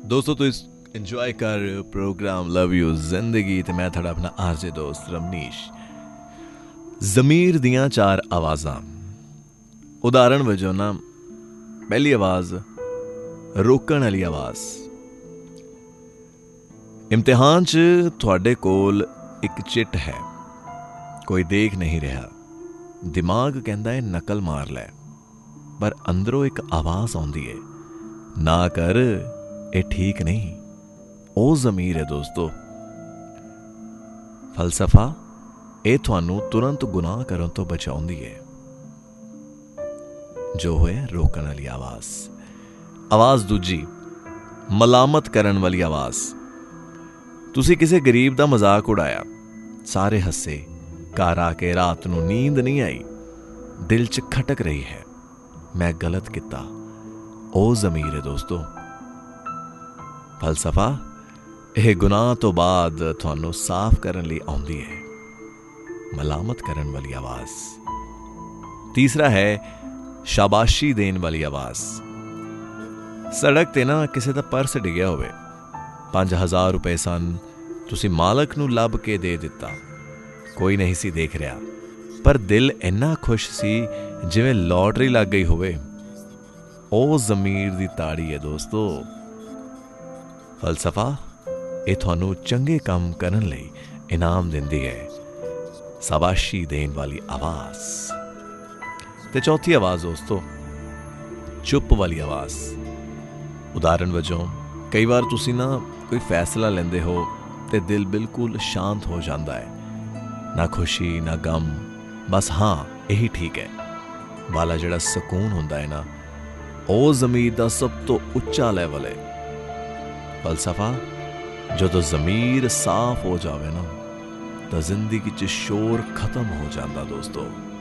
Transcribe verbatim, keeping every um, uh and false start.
दोस्तों तो इस इंजॉय कर प्रोग्राम लव यू जिंदगी ते मैं थोड़ा अपना आरजे दोस्त रमनीश। ज़मीर दियां चार आवाज़ां। उदाहरण वजों ना पहली आवाज़ रोकण वाली आवाज़। इम्तिहान च तुहाडे कोल एक चिट है, कोई देख नहीं रहा, दिमाग कहता है नकल मार लै, पर अंदरों एक आवाज़ आउंदी है, ना कर, ये ठीक नहीं। ओ ज़मीर है दोस्तों। फलसफा ये तुहानू तुरंत गुनाह करन तो बचाउंदी है, जो है रोकण वाली आवाज़। आवाज़ दूजी मलामत करन वाली आवाज़। तुसी किसी गरीब दा मजाक उड़ाया, सारे हसे, घर आके रात नू नींद नहीं आई, दिल च खटक रही है, मैं गलत किता। ओ ज़मीर है दोस्तों। फलसफा यह गुनाह तो बाद तुहानू साफ करन लई आउंदी है, मलामत करन वाली आवाज़। तीसरा है शाबाशी देन वाली आवाज़। सड़क ते ना किसी दा पर्स डिग्या होवे, पांच हजार रुपए सन, तुसी मालक नू लभ के दे दिता, कोई नहीं सी देख रहा, पर दिल इन्ना खुश सी जिवें लॉटरी लग गई होवे। ओ ज़मीर दी ताड़ी है दोस्तों। फलसफा ये तुहानू चंगे काम करन लई इनाम दिंदी है, शाबाशी देन वाली आवाज़। ते चौथी आवाज़ दोस्तों चुप वाली आवाज़। उदाहरण वजों कई बार तुसी ना कोई फैसला लेंदे हो ते दिल बिल्कुल शांत हो जाता है, ना खुशी ना गम, बस हाँ यही ठीक है वाला जड़ा सकून होंदा है ना, ओ ज़मीर दा सब तो उच्चा लैवल है। फलसफा जदों ज़मीर साफ हो जावे ना, तो जिंदगी च शोर खत्म हो जाता दोस्तों।